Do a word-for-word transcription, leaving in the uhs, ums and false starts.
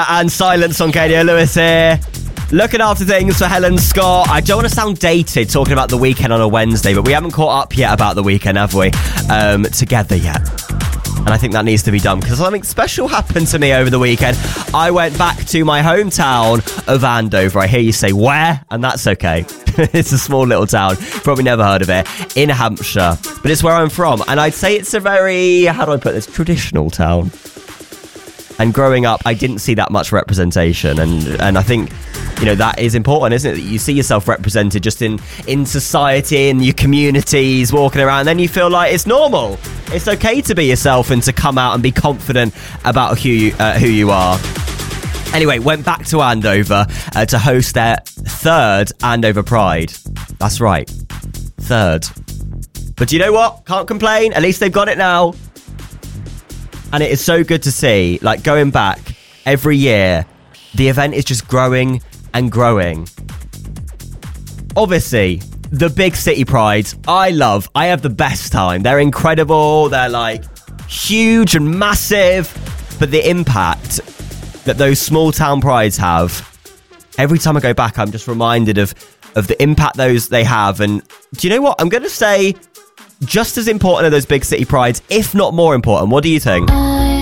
And Silence on Katie Lewis here. Looking after things for Helen Scott. I don't want to sound dated talking about the weekend on a Wednesday, but we haven't caught up yet about the weekend, have we? Um, together yet. And I think that needs to be done because something special happened to me over the weekend. I went back to my hometown of Andover. I hear you say, where? And that's okay. It's a small little town. Probably never heard of it. In Hampshire. But it's where I'm from. And I'd say it's a very, how do I put this, traditional town. And growing up, I didn't see that much representation. And and I think, you know, that is important, isn't it? That you see yourself represented just in, in society, in your communities, walking around. And then you feel like it's normal. It's okay to be yourself and to come out and be confident about who you, uh, who you are. Anyway, went back to Andover uh, to host their third Andover Pride. That's right. Third. But do you know what? Can't complain. At least they've got it now. And it is so good to see, like, going back every year, the event is just growing and growing. Obviously, the big city prides, I love. I have the best time. They're incredible. They're, like, huge and massive. But the impact that those small town prides have, every time I go back, I'm just reminded of, of the impact those they have. And do you know what? I'm going to say... just as important are those big city prides, if not more important. What do you think?